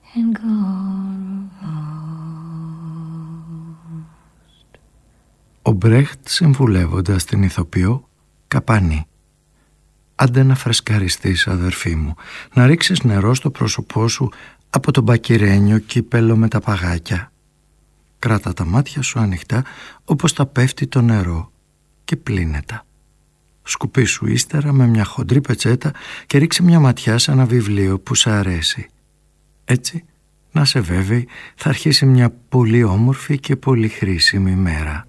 and got lost. Ο Μπρέχτ, συμβουλεύοντας την ηθοποιό, καπάνει. «Άντε να φρεσκαριστείς, αδερφή μου, να ρίξεις νερό στο πρόσωπό σου από τον μπακυρένιο κύπελο με τα παγάκια. Κράτα τα μάτια σου ανοιχτά όπως τα πέφτει το νερό και πλύνε τα. Σκουπίσου ύστερα με μια χοντρή πετσέτα και ρίξε μια ματιά σε ένα βιβλίο που σ' αρέσει. Έτσι, να σε βέβαιη, θα αρχίσει μια πολύ όμορφη και πολύ χρήσιμη μέρα».